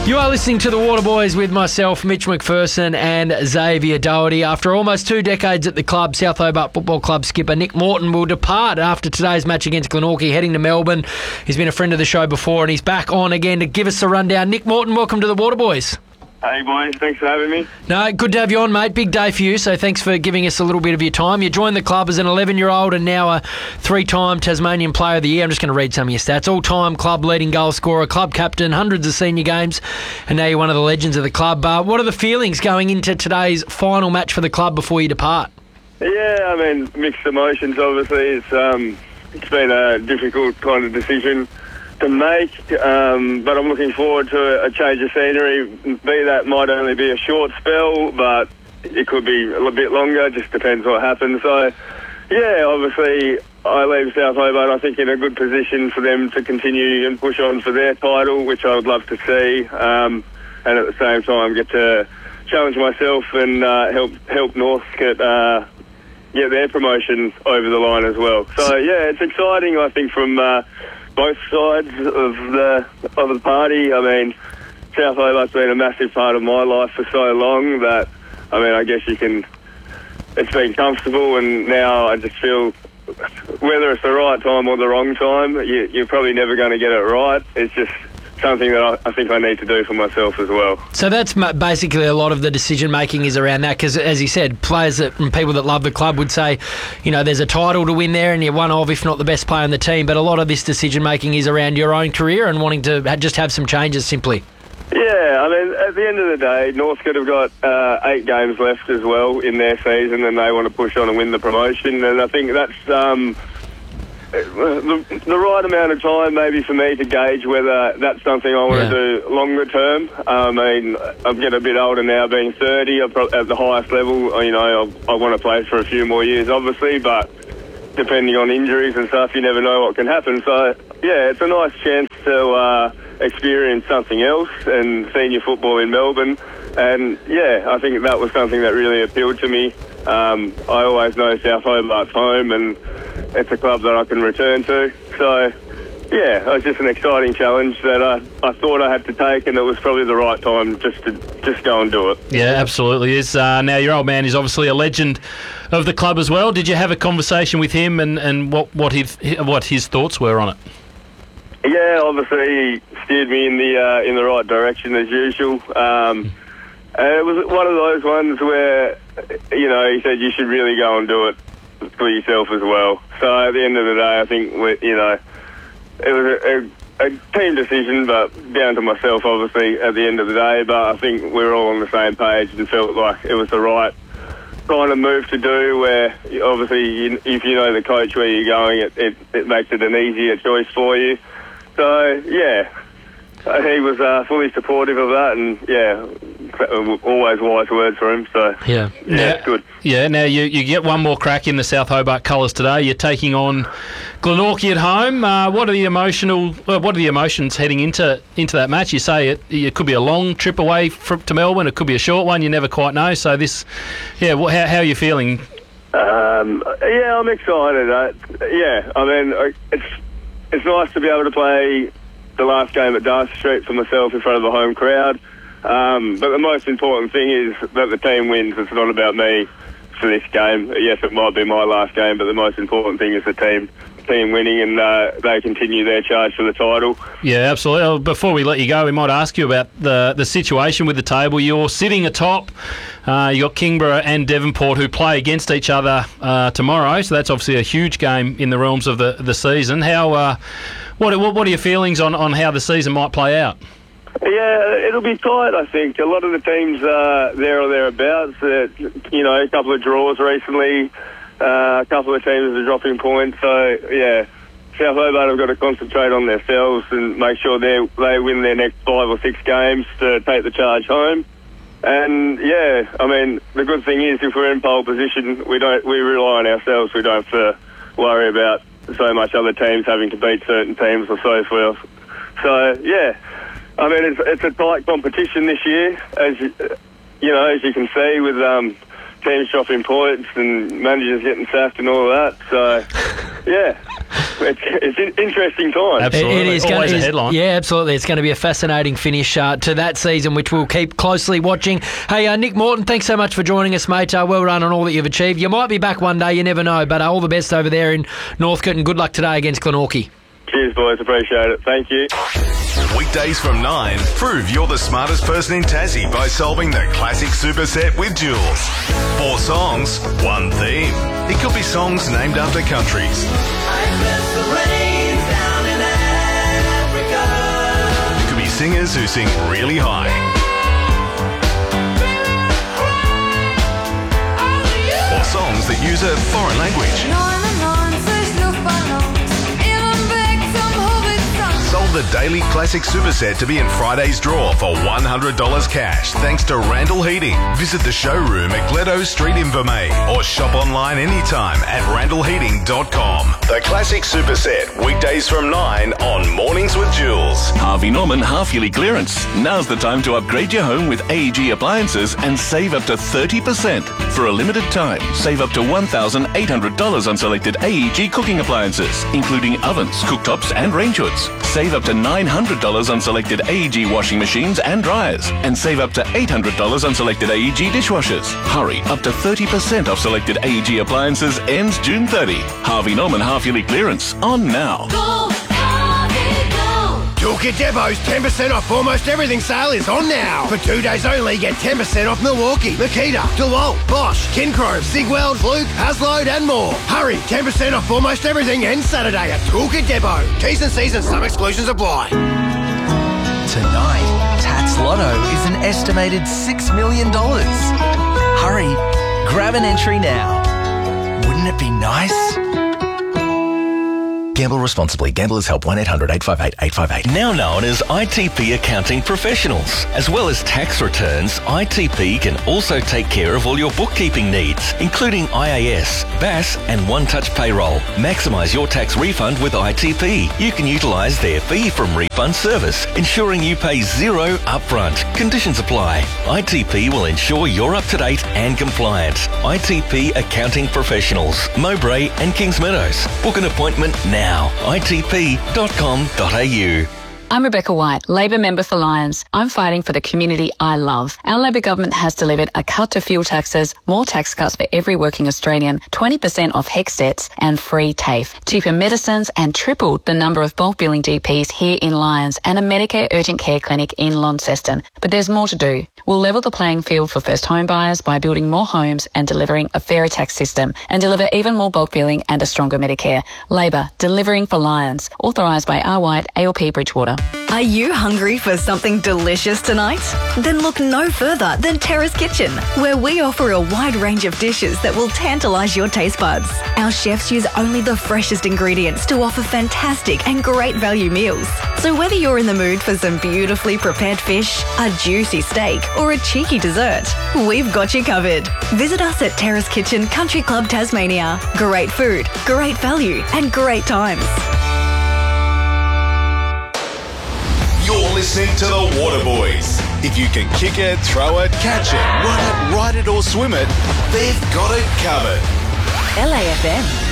You are listening to The Waterboys with myself, Mitch McPherson and Xavier Doherty. After almost 2 decades at the club, South Hobart Football Club skipper Nick Morton will depart after today's match against Glenorchy, heading to Melbourne. He's been a friend of the show before and he's back on again to give us a rundown. Nick Morton, welcome to The Waterboys. Hey boys, thanks for having me. No, good to have you on, mate. Big day for you, so thanks for giving us a little bit of your time. You joined the club as an 11-year-old and now a 3-time Tasmanian Player of the Year. I'm just going to read some of your stats. All-time club leading goal scorer, club captain, hundreds of senior games, and now you're one of the legends of the club. What are the feelings going into today's final match for the club before you depart? Yeah, I mean, mixed emotions, obviously. It's been a difficult kind of decision to make, but I'm looking forward to a change of scenery, be that might only be a short spell, but it could be a little bit longer, just depends what happens. So, yeah, obviously I leave South Hobart, I think, in a good position for them to continue and push on for their title, which I would love to see, and at the same time get to challenge myself and help North get their promotion over the line as well. So, yeah, it's exciting, I think, from both sides of the party. I mean, South Hobart's been a massive part of my life for so long that, I mean, I guess it's been comfortable, and now I just feel whether it's the right time or the wrong time, you're probably never going to get it right. It's just something that I think I need to do for myself as well. So that's basically a lot of the decision making is around that, because as you said, players and people that love the club would say, you know, there's a title to win there and you're one of, if not the best player on the team, but a lot of this decision making is around your own career and wanting to just have some changes simply. Yeah, I mean, at the end of the day, North could have got 8 games left as well in their season, and they want to push on and win the promotion, and I think that's the right amount of time maybe for me to gauge whether that's something I want to do longer term. I mean, I'm getting a bit older now, being 30, at the highest level, you know, I want to play for a few more years, obviously, but depending on injuries and stuff, you never know what can happen. So, yeah, it's a nice chance to experience something else and senior football in Melbourne. And, yeah, I think that was something that really appealed to me. I always know South Hobart's home, and it's a club that I can return to. So, yeah, it was just an exciting challenge that I thought I had to take, and it was probably the right time just to go and do it. Yeah, absolutely is. Now, your old man is obviously a legend of the club as well. Did you have a conversation with him and what his thoughts were on it? Yeah, obviously he steered me in the right direction as usual. And it was one of those ones where, you know, he said you should really go and do it for yourself as well. So at the end of the day, I think, you know, it was a team decision, but down to myself, obviously, at the end of the day. But I think we were all on the same page and felt like it was the right kind of move to do, where obviously if you know the coach where you're going, it makes it an easier choice for you. So, yeah, he was fully supportive of that, and, yeah, always wise words for him. So, yeah, it's good. Yeah, now you get one more crack in the South Hobart colours today. You're taking on Glenorchy at home. What are the emotions heading into that match? You say it could be a long trip away to Melbourne. It could be a short one. You never quite know. So how are you feeling? Yeah, I'm excited. Yeah, I mean, it's nice to be able to play the last game at Darcy Street for myself in front of a home crowd. But the most important thing is that the team wins. It's not about me for this game. Yes, it might be my last game, but the most important thing is the team winning, and they continue their charge for the title. Yeah, absolutely. Before we let you go, we might ask you about the situation with the table. You're sitting atop. You got Kingborough and Devonport who play against each other tomorrow, so that's obviously a huge game in the realms of the season. What are your feelings on how the season might play out? Yeah, it'll be tight, I think. A lot of the teams there or thereabouts. You know, a couple of draws recently. A couple of teams are dropping points. So, yeah, South Hobart have got to concentrate on themselves and make sure they win their next 5 or 6 games to take the charge home. And, yeah, I mean, the good thing is if we're in pole position, we rely on ourselves. We don't have to worry about so much other teams having to beat certain teams or so forth. So, yeah, I mean, it's a tight competition this year, as you can see, with teams dropping points and managers getting sacked and all of that. So, yeah, it's an interesting time. Absolutely. It is Always a headline. Yeah, absolutely. It's going to be a fascinating finish to that season, which we'll keep closely watching. Hey, Nick Morton, thanks so much for joining us, mate. Well done on all that you've achieved. You might be back one day, you never know, but all the best over there in Northcote, and good luck today against Glenorchy. Cheers, boys. Appreciate it. Thank you. Weekdays from 9. Prove you're the smartest person in Tassie by solving the classic superset with Jules. 4 songs, 1 theme. It could be songs named after countries. It could be singers who sing really high. Or songs that use a foreign language. Solve the daily classic superset to be in Friday's draw for $100 cash thanks to Randall Heating. Visit the showroom at Gledo Street in Vermey or shop online anytime at randallheating.com. The classic superset, weekdays from 9 on Mornings with Jules. Harvey Norman half-yearly clearance. Now's the time to upgrade your home with AEG appliances and save up to 30%. For a limited time, save up to $1,800 on selected AEG cooking appliances, including ovens, cooktops and range hoods. Save up to $900 on selected AEG washing machines and dryers, and save up to $800 on selected AEG dishwashers. Hurry, up to 30% off selected AEG appliances ends June 30. Harvey Norman half-yearly clearance on now. Go, Harvey, go! Toolkit Depot's 10% off almost everything sale is on now. For 2 days only, get 10% off Milwaukee, Makita, DeWalt, Bosch, Kincrome, Sigweld, Fluke, Haslode and more. Hurry, 10% off almost everything ends Saturday at Toolkit Depot. T's and C's and some exclusions apply. Tonight, Tats Lotto is an estimated $6 million. Hurry, grab an entry now. Wouldn't it be nice? Gamble responsibly. Gamblers Help 1-800-858-858. Now known as ITP Accounting Professionals. As well as tax returns, ITP can also take care of all your bookkeeping needs, including IAS, BAS and One Touch Payroll. Maximise your tax refund with ITP. You can utilise their fee from refund service, ensuring you pay zero upfront. Conditions apply. ITP will ensure you're up to date and compliant. ITP Accounting Professionals, Mowbray and Kings Meadows. Book an appointment now. itp.com.au. I'm Rebecca White, Labor member for Lions. I'm fighting for the community I love. Our Labor government has delivered a cut to fuel taxes, more tax cuts for every working Australian, 20% off HECS debts and free TAFE, cheaper medicines and tripled the number of bulk billing GPs here in Lions and a Medicare urgent care clinic in Launceston. But there's more to do. We'll level the playing field for first home buyers by building more homes and delivering a fairer tax system and deliver even more bulk billing and a stronger Medicare. Labor, delivering for Lions. Authorised by R. White, ALP Bridgewater. Are you hungry for something delicious tonight? Then look no further than Terrace Kitchen, where we offer a wide range of dishes that will tantalise your taste buds. Our chefs use only the freshest ingredients to offer fantastic and great value meals. So whether you're in the mood for some beautifully prepared fish, a juicy steak, or a cheeky dessert, we've got you covered. Visit us at Terrace Kitchen Country Club Tasmania. Great food, great value, and great times. You're listening to the Waterboys. If you can kick it, throw it, catch it, run it, ride it or swim it, they've got it covered. LAFM.